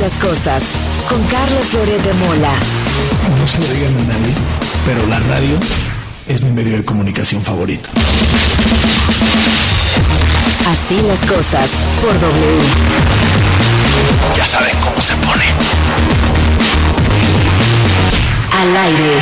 las cosas, con Carlos Loret de Mola. No se lo digan a nadie, pero la radio es mi medio de comunicación favorito. Así las cosas, por W. Ya saben cómo se pone. Al aire.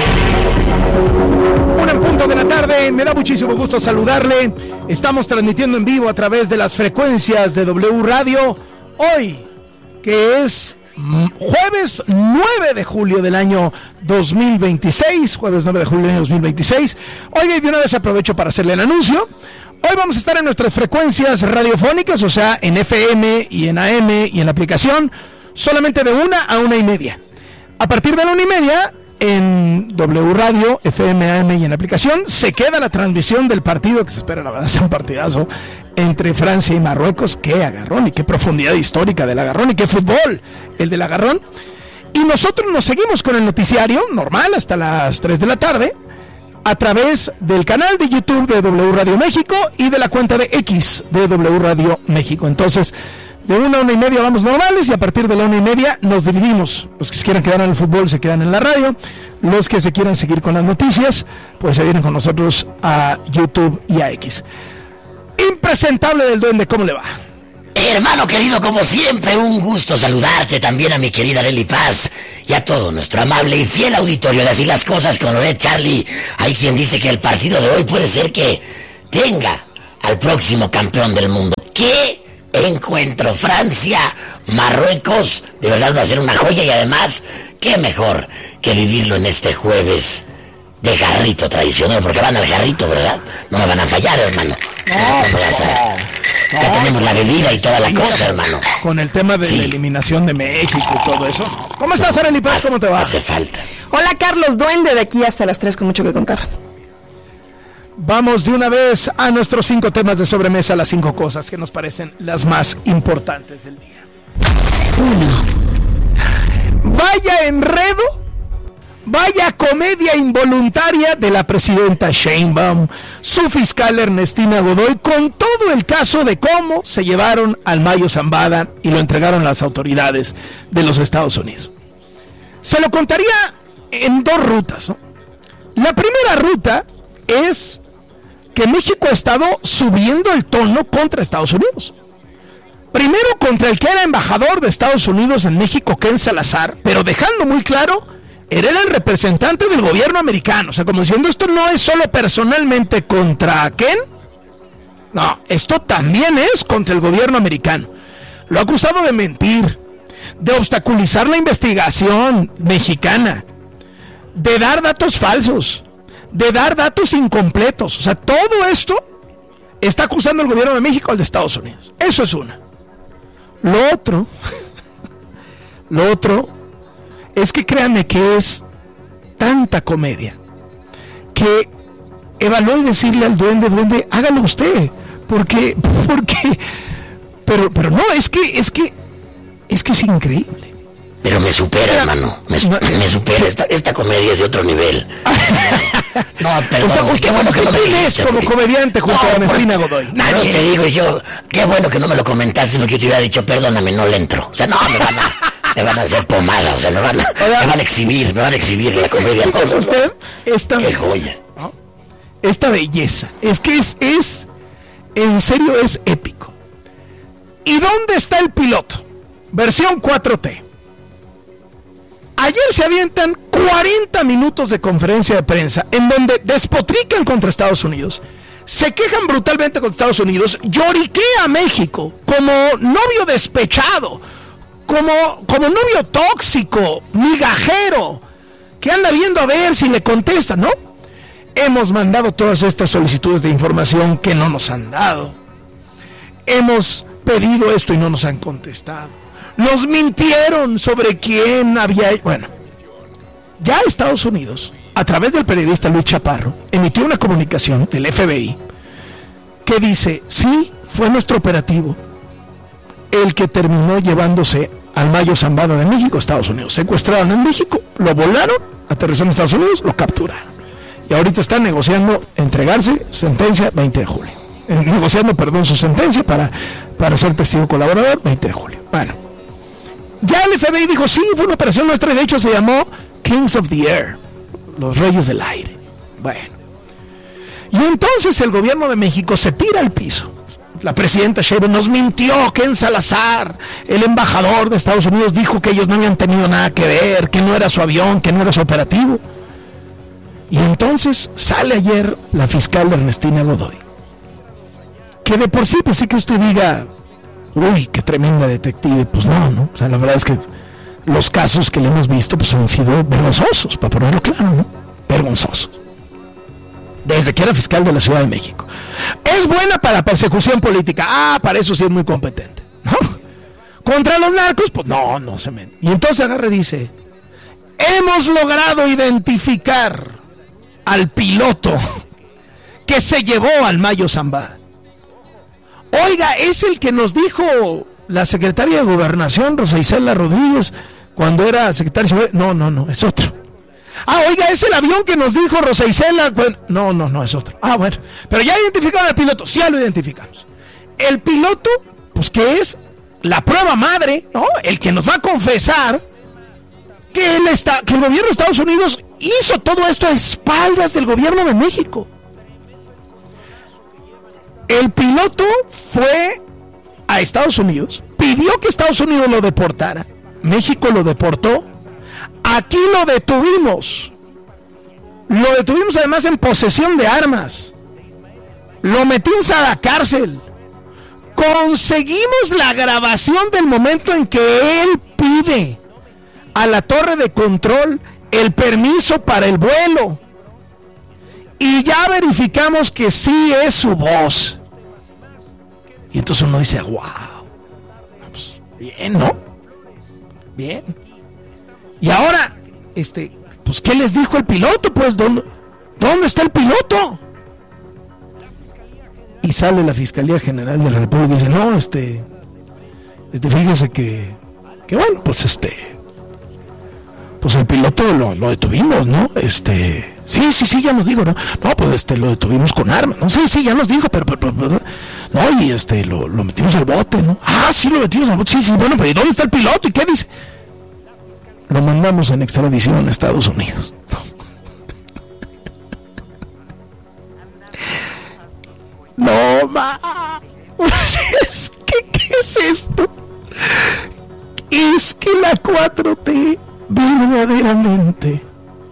1:00 me da muchísimo gusto saludarle. Estamos transmitiendo en vivo a través de las frecuencias de W Radio. Hoy, que es jueves 9 de julio del año 2026, jueves 9 de julio del año 2026. Oiga, y de una vez aprovecho para hacerle el anuncio. Hoy vamos a estar en nuestras frecuencias radiofónicas, o sea, en FM y en AM y en la aplicación, solamente de 1 a 1:30. A partir de la 1:30, en W Radio, FM, AM y en la aplicación, se queda la transmisión del partido, que se espera, la verdad, sea un partidazo, entre Francia y Marruecos. Qué agarrón y qué profundidad histórica del agarrón y qué fútbol el del agarrón. Y nosotros nos seguimos con el noticiario normal hasta las 3 de la tarde a través del canal de YouTube de W Radio México y de la cuenta de X de W Radio México. Entonces, de 1 a 1:30 vamos normales y a partir de la 1:30 nos dividimos. Los que se quieran quedar en el fútbol se quedan en la radio. Los que se quieran seguir con las noticias, pues se vienen con nosotros a YouTube y a X. Impresentable del Duende, ¿cómo le va? Hermano querido, como siempre, un gusto saludarte, también a mi querida Arely Paz y a todo nuestro amable y fiel auditorio de Así las Cosas con Loret. Charlie, hay quien dice que el partido de hoy puede ser que tenga al próximo campeón del mundo. ¿Qué encuentro? Francia, Marruecos, de verdad va a ser una joya y además, qué mejor que vivirlo en este jueves de jarrito tradicional, porque van al jarrito, ¿verdad? No me van a fallar, hermano. Ya tenemos la bebida y toda la cosa, hermano. Con el tema de la eliminación de México y todo eso. ¿Cómo estás, Arely Paz? ¿Cómo te va? Hace falta. Hola, Carlos Duende, de aquí hasta las 3 con mucho que contar. Vamos de una vez a nuestros 5 temas de sobremesa, las 5 cosas que nos parecen las más importantes del día. 1. Vaya enredo, vaya comedia involuntaria de la presidenta Sheinbaum, su fiscal Ernestina Godoy, con todo el caso de cómo se llevaron al Mayo Zambada y lo entregaron a las autoridades de los Estados Unidos. Se lo contaría en 2 rutas, ¿no? La primera ruta es que México ha estado subiendo el tono contra Estados Unidos. Primero contra el que era embajador de Estados Unidos en México, Ken Salazar, pero dejando muy claro, era el representante del gobierno americano. O sea, como diciendo, esto no es solo personalmente contra Ken, no, esto también es contra el gobierno americano. Lo ha acusado de mentir, de obstaculizar la investigación mexicana, de dar datos falsos, de dar datos incompletos. O sea, todo esto está acusando el gobierno de México al de Estados Unidos. Eso es una. Lo otro es que créanme que es tanta comedia que evaluó y decirle al duende, hágalo usted, porque pero no, es que es increíble. Pero me supera, hermano, me supera, esta comedia es de otro nivel. No, perdón, qué bueno que no me dijiste. Como comediante junto a Ernestina Godoy. Nadie te digo yo, qué bueno que no me lo comentaste, porque yo te hubiera dicho, perdóname, no le entro. O sea, no, me van a hacer pomada, o sea, me van a exhibir la comedia. Usted, esta qué joya, ¿no? Esta belleza, es que es en serio, es épico. ¿Y dónde está el piloto? Versión 4T. Ayer se avientan 40 minutos de conferencia de prensa en donde despotrican contra Estados Unidos, se quejan brutalmente contra Estados Unidos, lloriquea a México como novio despechado, como novio tóxico, migajero, que anda viendo a ver si le contesta, ¿no? Hemos mandado todas estas solicitudes de información que no nos han dado. Hemos pedido esto y no nos han contestado. Nos mintieron sobre quién había... Bueno, ya Estados Unidos, a través del periodista Luis Chaparro, emitió una comunicación del FBI que dice, sí, fue nuestro operativo el que terminó llevándose al Mayo Zambada de México a Estados Unidos. Secuestraron en México, lo volaron, aterrizaron en Estados Unidos, lo capturaron. Y ahorita están negociando entregarse, sentencia 20 de julio. Negociando, su sentencia para ser testigo colaborador 20 de julio. Bueno, Ya el FBI dijo, sí, fue una operación nuestra, y de hecho se llamó Kings of the Air, los reyes del aire. Bueno. Y entonces el gobierno de México se tira al piso. La presidenta Sheinbaum nos mintió, Ken Salazar, el embajador de Estados Unidos, dijo que ellos no habían tenido nada que ver, que no era su avión, que no era su operativo. Y entonces sale ayer la fiscal Ernestina Godoy, que de por sí, pues sí que usted diga, uy, qué tremenda detective, pues no, o sea, la verdad es que los casos que le hemos visto, pues han sido vergonzosos, para ponerlo claro, ¿no? Vergonzosos. Desde que era fiscal de la Ciudad de México. Es buena para persecución política. Para eso sí es muy competente, ¿no? Contra los narcos, pues no se mete. Y entonces agarra y dice, hemos logrado identificar al piloto que se llevó al Mayo Zambada. Oiga, es el que nos dijo la secretaria de Gobernación, Rosa Isela Rodríguez, cuando era secretaria. No, es otro. Oiga, es el avión que nos dijo Rosa Isela. Bueno, no, es otro. Bueno, pero ya identificaron al piloto. Sí, ya lo identificamos. El piloto, pues que es la prueba madre, ¿no? El que nos va a confesar que el gobierno de Estados Unidos hizo todo esto a espaldas del gobierno de México. El piloto fue a Estados Unidos, pidió que Estados Unidos lo deportara. México lo deportó. Aquí lo detuvimos además en posesión de armas, lo metimos a la cárcel, conseguimos la grabación del momento en que él pide a la torre de control el permiso para el vuelo, y ya verificamos que sí es su voz. Y entonces uno dice, wow, pues, bien, ¿no? Bien. Y ahora, pues, ¿qué les dijo el piloto? Pues, ¿dónde está el piloto? Y sale la Fiscalía General de la República y dice, no, fíjese que bueno, pues, pues el piloto lo detuvimos, ¿no? Sí, ya nos dijo, ¿no? No, pues, lo detuvimos con armas, ¿no? Sí, ya nos dijo, pero no, y lo metimos al bote, ¿no? Sí, lo metimos al bote, sí, bueno, pero ¿y dónde está el piloto? ¿Y qué dice? Lo mandamos en extradición a Estados Unidos. No, ¿Qué es esto? Es que la 4T verdaderamente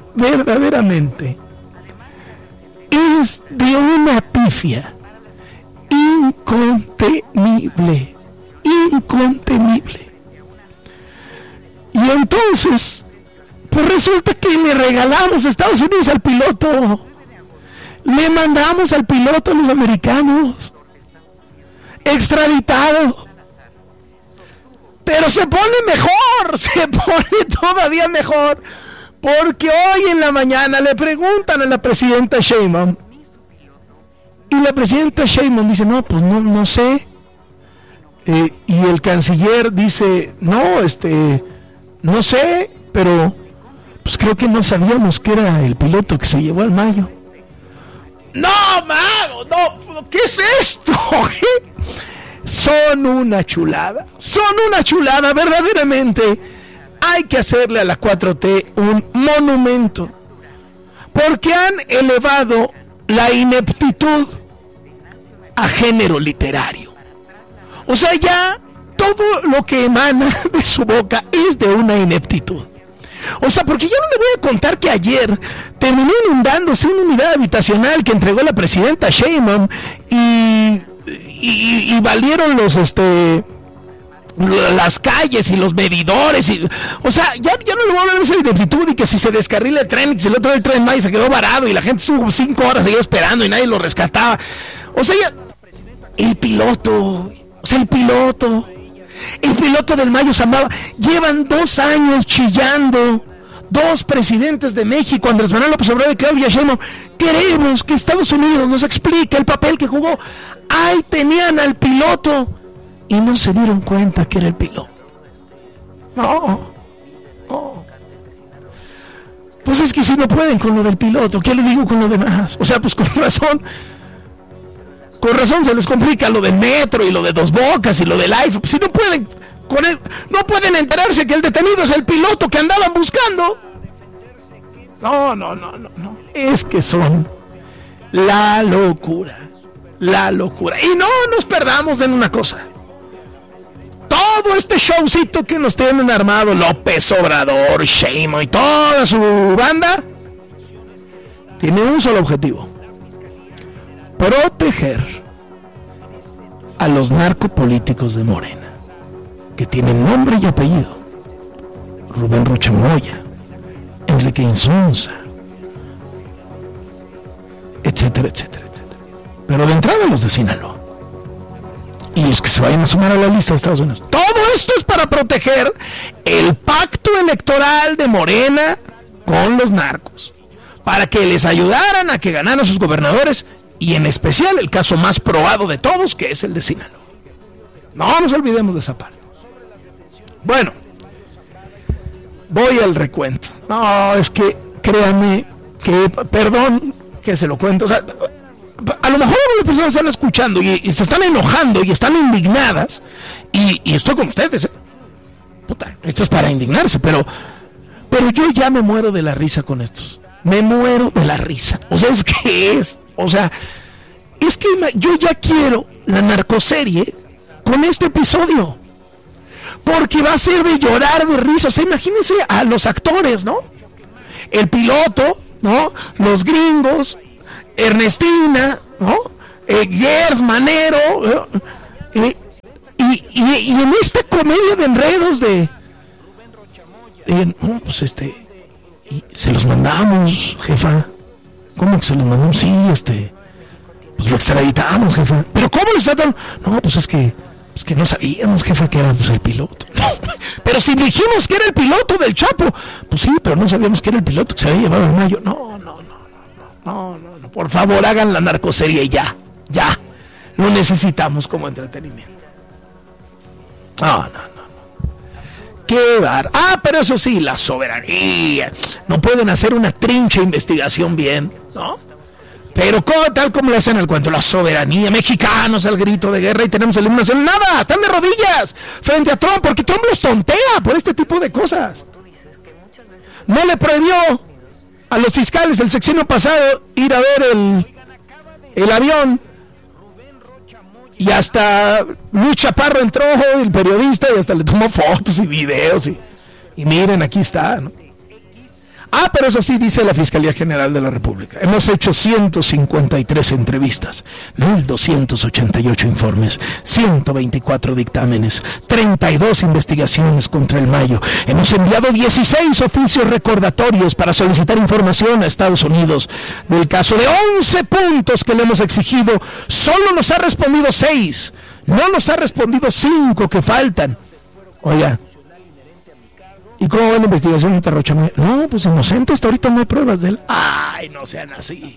es de una pifia incontenible. Y entonces, pues resulta que le regalamos a Estados Unidos al piloto. Le mandamos al piloto a los americanos, extraditado. Pero se pone todavía mejor, porque hoy en la mañana le preguntan a la presidenta Sheinbaum, y la presidenta Sheinbaum dice, no, pues no sé. Y el canciller dice, no sé, pero pues creo que no sabíamos que era el piloto que se llevó al Mayo. No, mago, no, ¿qué es esto? Son una chulada, verdaderamente. Hay que hacerle a la 4T un monumento, porque han elevado la ineptitud a género literario. O sea, ya todo lo que emana de su boca es de una ineptitud. O sea, porque yo no le voy a contar que ayer terminó inundándose una unidad habitacional que entregó la presidenta Sheinbaum y valieron las calles y los medidores. O sea, ya no le voy a hablar de esa ineptitud y que si se descarrila el tren, que si el otro del tren y se quedó varado y la gente estuvo 5 horas ahí esperando y nadie lo rescataba. O sea, ya, el piloto del Mayo Zambada, llevan 2 años chillando, 2 presidentes de México, Andrés Manuel López Obrador y Claudia Sheinbaum. Queremos que Estados Unidos nos explique el papel que jugó. Ahí tenían al piloto y no se dieron cuenta que era el piloto. No. Pues es que si no pueden con lo del piloto, ¿qué le digo con lo demás? O sea, pues con razón se les complica lo del metro y lo de Dos Bocas y lo del iPhone. Si no pueden No pueden enterarse que el detenido es el piloto que andaban buscando. No. Es que son la locura. Y no nos perdamos en una cosa. Todo este showcito que nos tienen armado López Obrador, Sheinbaum y toda su banda tiene un solo objetivo: proteger a los narcopolíticos de Morena, que tienen nombre y apellido: Rubén Rocha Moya, Enrique Insunza, etcétera. Pero de entrada los de Sinaloa y los que se vayan a sumar a la lista de Estados Unidos. Todo esto es para proteger el pacto electoral de Morena con los narcos, para que les ayudaran a que ganaran sus gobernadores, y en especial el caso más probado de todos, que es el de Sinaloa. No nos olvidemos de esa parte. Bueno, voy al recuento. No, es que créame que, perdón que se lo cuento, o sea, a lo mejor algunas personas están escuchando y se están enojando y están indignadas, y estoy con ustedes, ¿eh? Puta, esto es para indignarse, pero yo ya me muero de la risa con estos. Me muero de la risa. O sea, es que yo ya quiero la narcoserie con este episodio, porque va a ser de llorar de risa. O sea, imagínense a los actores, ¿no? El piloto, ¿no? Los gringos, Ernestina, ¿no? Gers, Manero, y en esta comedia de enredos y se los mandamos, jefa. ¿Cómo que se los mandamos? Sí, pues lo extraditamos, jefa. ¿Pero cómo lo extraditamos? No, pues es que no sabíamos, jefa, que era el piloto. No, pero si dijimos que era el piloto del Chapo, pues sí, pero no sabíamos que era el piloto que se había llevado al Mayo. No, por favor, hagan la narcoserie ya. Lo necesitamos como entretenimiento. No. Qué bar. Pero eso sí, la soberanía. No pueden hacer una trincha investigación bien, ¿no? Pero tal como le hacen al cuento, la soberanía, mexicanos al grito de guerra y tenemos eliminación. Nada, están de rodillas frente a Trump, porque Trump los tontea por este tipo de cosas. No le prohibió a los fiscales el sexenio pasado ir a ver el avión, y hasta Luis Chaparro entró, el periodista, y hasta le tomó fotos y videos y miren, aquí está, ¿no? Pero eso sí, dice la Fiscalía General de la República: hemos hecho 153 entrevistas, 1,288 informes, 124 dictámenes, 32 investigaciones contra el Mayo. Hemos enviado 16 oficios recordatorios para solicitar información a Estados Unidos del caso. De 11 puntos que le hemos exigido, solo nos ha respondido 6, no nos ha respondido 5 que faltan. Oiga, ¿y cómo va la investigación de Rocha Moya? No, pues inocente, hasta ahorita no hay pruebas de él. No sean así.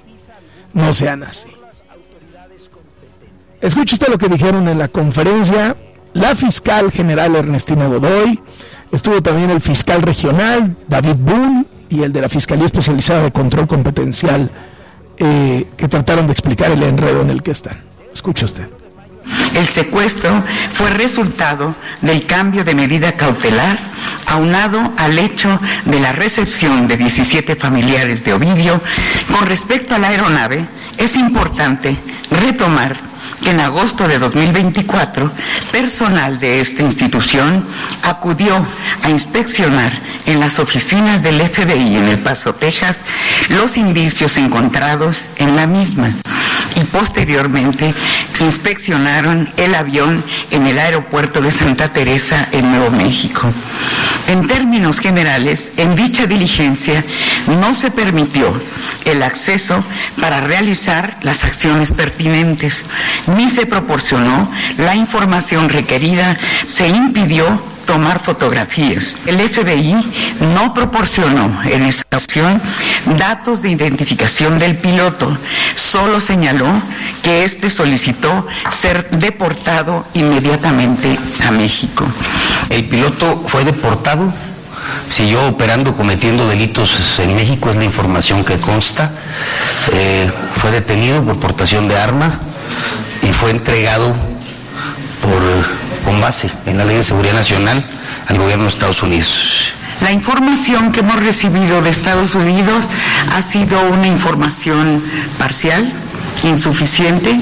Escuche usted lo que dijeron en la conferencia la fiscal general Ernestina Godoy, estuvo también el fiscal regional David Boone y el de la Fiscalía Especializada de Control Competencial, que trataron de explicar el enredo en el que están. Escuche usted. El secuestro fue resultado del cambio de medida cautelar, aunado al hecho de la recepción de 17 familiares de Ovidio. Con respecto a la aeronave, es importante retomar que en agosto de 2024, personal de esta institución acudió a inspeccionar en las oficinas del FBI en El Paso, Texas, los indicios encontrados en la misma, y posteriormente inspeccionaron el avión en el aeropuerto de Santa Teresa en Nuevo México. En términos generales, en dicha diligencia no se permitió el acceso para realizar las acciones pertinentes, ni se proporcionó la información requerida, se impidió tomar fotografías. El FBI no proporcionó en esa ocasión datos de identificación del piloto, solo señaló que éste solicitó ser deportado inmediatamente a México. El piloto fue deportado, siguió operando, cometiendo delitos en México, es la información que consta. Fue detenido por portación de armas y fue entregado por con base en la Ley de Seguridad Nacional al gobierno de Estados Unidos. La información que hemos recibido de Estados Unidos ha sido una información parcial, insuficiente.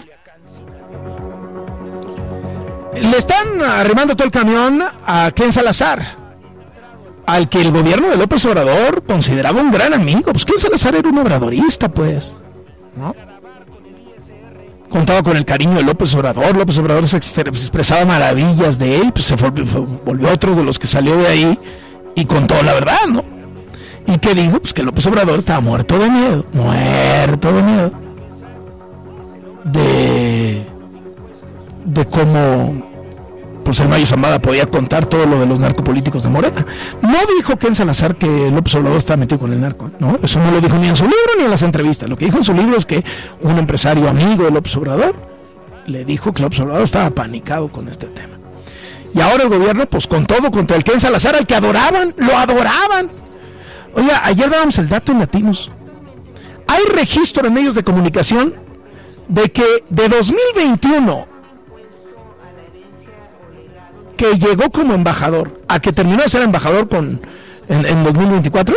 Le están arrimando todo el camión a Ken Salazar, al que el gobierno de López Obrador consideraba un gran amigo. Pues Ken Salazar era un obradorista, pues, ¿no? Contaba con el cariño de López Obrador se expresaba maravillas de él, pues se volvió otro de los que salió de ahí y contó la verdad, ¿no? ¿Y qué dijo? Pues que López Obrador estaba muerto de miedo de cómo pues el Mayo Zambada podía contar todo lo de los narcopolíticos de Morena. No dijo Ken Salazar que López Obrador estaba metido con el narco, ¿no? Eso no lo dijo ni en su libro ni en las entrevistas. Lo que dijo en su libro es que un empresario amigo de López Obrador le dijo que López Obrador estaba panicado con este tema. Y ahora el gobierno, pues con todo, contra el Ken Salazar, al que adoraban, lo adoraban. Oiga, ayer dábamos el dato en Latinos. Hay registro en medios de comunicación de que de 2021, que llegó como embajador, a que terminó de ser embajador en 2024,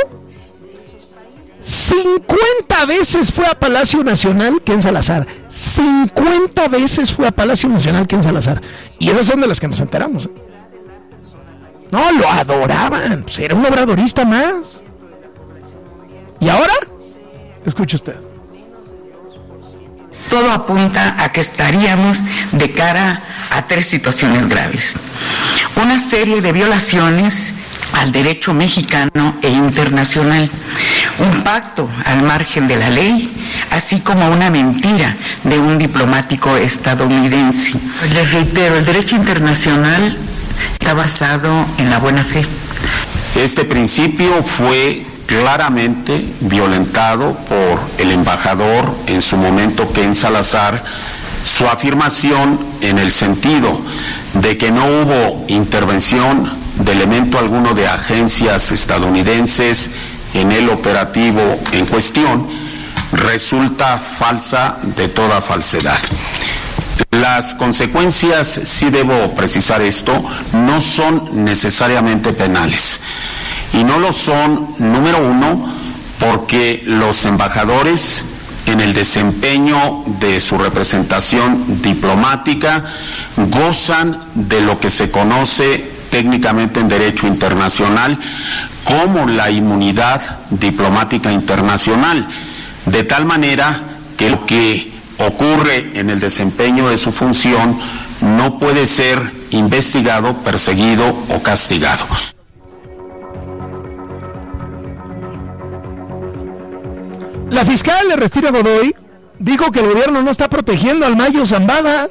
50 veces fue a Palacio Nacional Ken Salazar. 50 veces fue a Palacio Nacional Ken Salazar. Y esas son de las que nos enteramos. No, lo adoraban. Pues era un obradorista más. ¿Y ahora? Escuche usted. Todo apunta a que estaríamos de cara a 3 situaciones graves. Una serie de violaciones al derecho mexicano e internacional, un pacto al margen de la ley, así como una mentira de un diplomático estadounidense. Les reitero, el derecho internacional está basado en la buena fe. Este principio fue claramente violentado por el embajador en su momento, Ken Salazar, su afirmación en el sentido de que no hubo intervención de elemento alguno de agencias estadounidenses en el operativo en cuestión, resulta falsa de toda falsedad. Las consecuencias, sí debo precisar esto, no son necesariamente penales. Y no lo son, número uno, porque los embajadores en el desempeño de su representación diplomática gozan de lo que se conoce técnicamente en derecho internacional como la inmunidad diplomática internacional, de tal manera que lo que ocurre en el desempeño de su función no puede ser investigado, perseguido o castigado. La fiscal Ernestina Godoy dijo que el gobierno no está protegiendo al Mayo Zambada.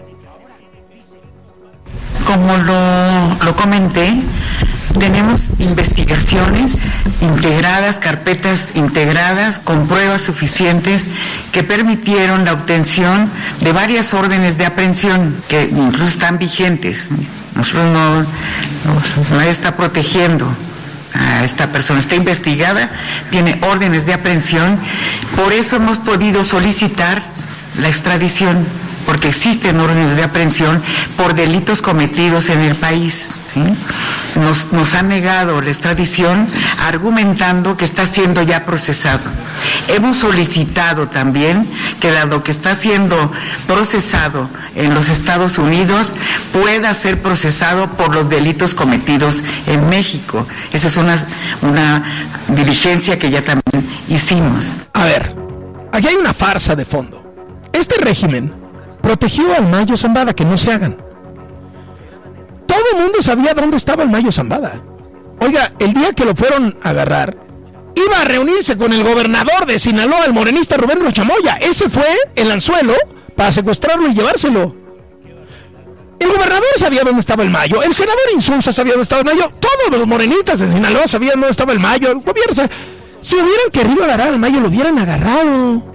Como lo comenté, tenemos investigaciones integradas, carpetas integradas con pruebas suficientes que permitieron la obtención de varias órdenes de aprehensión que incluso están vigentes. Nosotros nadie está protegiendo a esta persona, está investigada, tiene órdenes de aprehensión, por eso hemos podido solicitar la extradición, porque existen órdenes de aprehensión por delitos cometidos en el país, ¿sí? Nos han negado la extradición argumentando que está siendo ya procesado. Hemos solicitado también que lo que está siendo procesado en los Estados Unidos pueda ser procesado por los delitos cometidos en México. Esa es una diligencia que ya también hicimos. A ver, aquí hay una farsa de fondo. Este régimen protegió al Mayo Zambada, que no se hagan. Todo el mundo sabía dónde estaba el Mayo Zambada. Oiga, el día que lo fueron a agarrar, iba a reunirse con el gobernador de Sinaloa, el morenista Rubén Rochamoya. Ese fue el anzuelo para secuestrarlo y llevárselo. El gobernador sabía dónde estaba el Mayo, el senador Insulza sabía dónde estaba el Mayo, todos los morenistas de Sinaloa sabían dónde estaba el Mayo. El gobierno, si hubieran querido agarrar al Mayo, lo hubieran agarrado.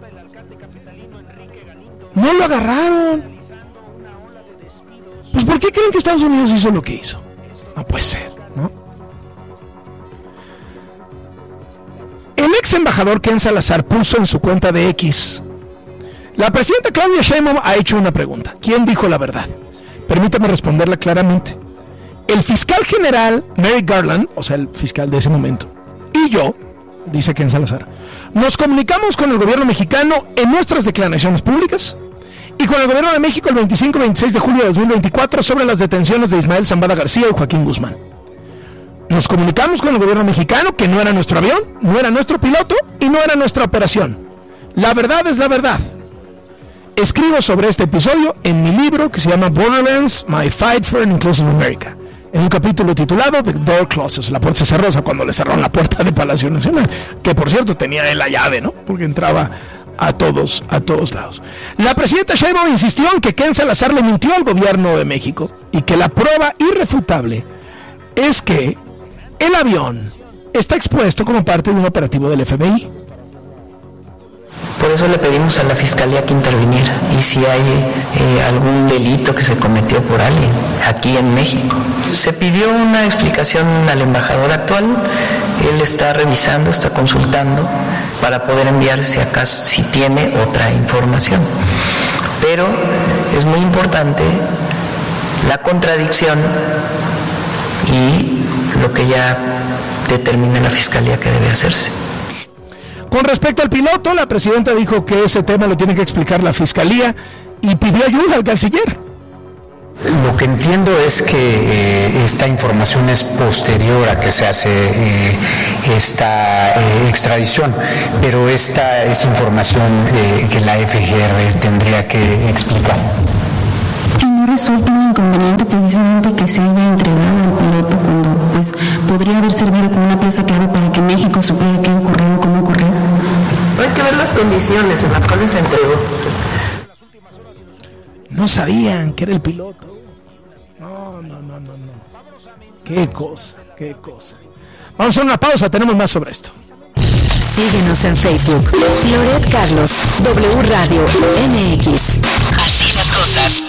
No lo agarraron. Pues ¿por qué creen que Estados Unidos hizo lo que hizo? No puede ser, ¿no? El ex embajador Ken Salazar puso en su cuenta de X: la presidenta Claudia Sheinbaum ha hecho una pregunta. ¿Quién dijo la verdad? permítame responderla claramente. El fiscal general Merrick Garland, o sea, el fiscal de ese momento, y yo, dice Ken Salazar, nos comunicamos con el gobierno mexicano en nuestras declaraciones públicas y con el gobierno de México el 25 y 26 de julio de 2024 sobre las detenciones de Ismael Zambada García y Joaquín Guzmán. Nos comunicamos con el gobierno mexicano que no era nuestro avión, no era nuestro piloto y no era nuestra operación. La verdad es la verdad. Escribo sobre este episodio en mi libro que se llama Borderlands, My Fight for an Inclusive America, en un capítulo titulado The Door Closes, la puerta se cerró, cuando le cerraron la puerta de Palacio Nacional, que por cierto tenía él la llave, ¿no? Porque entraba a todos lados. La presidenta Sheinbaum insistió en que Ken Salazar le mintió al gobierno de México y que la prueba irrefutable es que el avión está expuesto como parte de un operativo del FBI. Por eso le pedimos a la Fiscalía que interviniera y si hay algún delito que se cometió por alguien aquí en México. Se pidió una explicación al embajador actual, él está revisando, está consultando para poder enviar si acaso, si tiene otra información. Pero es muy importante la contradicción y lo que ya determina la Fiscalía que debe hacerse. Con respecto al piloto, la presidenta dijo que ese tema lo tiene que explicar la Fiscalía y pidió ayuda al canciller. Lo que entiendo es que esta información es posterior a que se hace esta extradición, pero esta es información que la FGR tendría que explicar. ¿Y no resulta un inconveniente precisamente que se haya entregado al piloto cuando pues podría haber servido como una pieza clave para que México supiera qué ocurrió, cómo ocurrió? Hay que ver las condiciones en las cuales se entregó. No sabían que era el piloto. No. Qué cosa. Vamos a una pausa, tenemos más sobre esto. Síguenos en Facebook. Loret Carlos, W Radio MX. Así las cosas.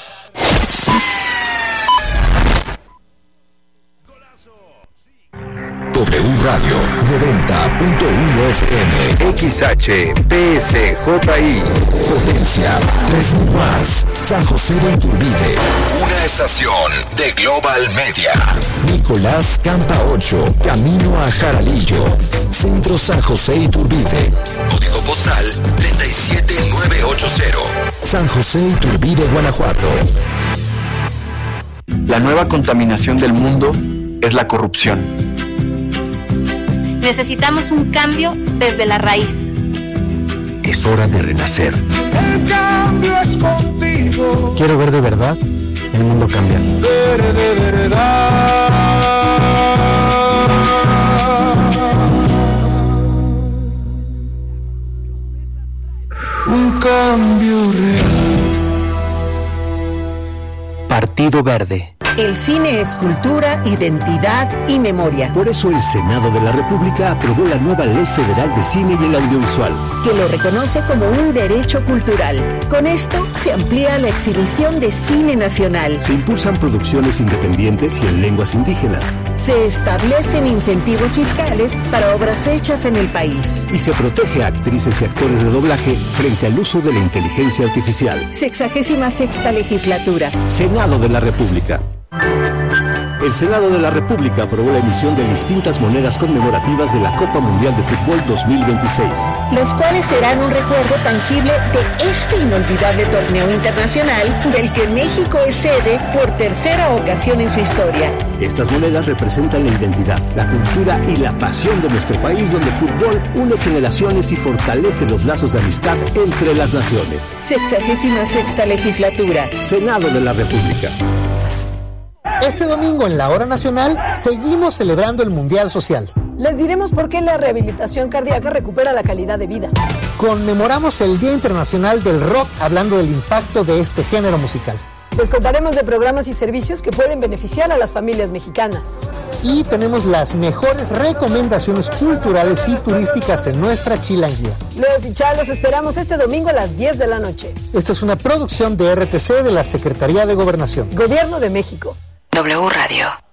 W Radio 90.1 FM XHPSJI Potencia 3000 más San José de Iturbide. Una estación de Global Media. Nicolás Campa 8, camino a Jaralillo. Centro San José Iturbide. Código postal 37980. San José Iturbide, Guanajuato. La nueva contaminación del mundo es la corrupción. Necesitamos un cambio desde la raíz. Es hora de renacer. El cambio es contigo. Quiero ver de verdad el mundo cambiar. De verdad. Un cambio real. Partido Verde. El cine es cultura, identidad y memoria. Por eso el Senado de la República aprobó la nueva Ley Federal de Cine y el Audiovisual, que lo reconoce como un derecho cultural. Con esto se amplía la exhibición de cine nacional. Se impulsan producciones independientes y en lenguas indígenas. Se establecen incentivos fiscales para obras hechas en el país. Y se protege a actrices y actores de doblaje frente al uso de la inteligencia artificial. 66ª legislatura. Senado de la República. El Senado de la República aprobó la emisión de distintas monedas conmemorativas de la Copa Mundial de Fútbol 2026. Las cuales serán un recuerdo tangible de este inolvidable torneo internacional del que México es sede por tercera ocasión en su historia. Estas monedas representan la identidad, la cultura y la pasión de nuestro país, donde el fútbol une generaciones y fortalece los lazos de amistad entre las naciones. 66ª legislatura. Senado de la República. Este domingo en la Hora Nacional seguimos celebrando el Mundial Social. Les diremos por qué la rehabilitación cardíaca recupera la calidad de vida. Conmemoramos el Día Internacional del Rock hablando del impacto de este género musical. Les contaremos de programas y servicios que pueden beneficiar a las familias mexicanas. Y tenemos las mejores recomendaciones culturales y turísticas en nuestra chilanguía. Los y Chá los esperamos este domingo a las 10 de la noche. Esta es una producción de RTC de la Secretaría de Gobernación. Gobierno de México. W Radio.